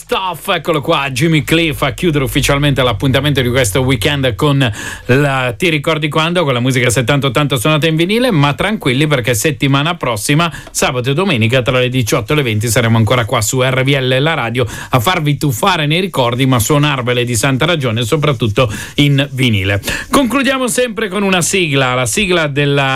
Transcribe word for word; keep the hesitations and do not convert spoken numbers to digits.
Stuff, eccolo qua, Jimmy Cliff a chiudere ufficialmente l'appuntamento di questo weekend con la Ti ricordi quando, con la musica settanta ottanta suonata in vinile, ma tranquilli perché settimana prossima, sabato e domenica tra le diciotto e le venti saremo ancora qua su R V L la radio a farvi tuffare nei ricordi, ma suonarvele di santa ragione, soprattutto in vinile. Concludiamo sempre con una sigla, la sigla della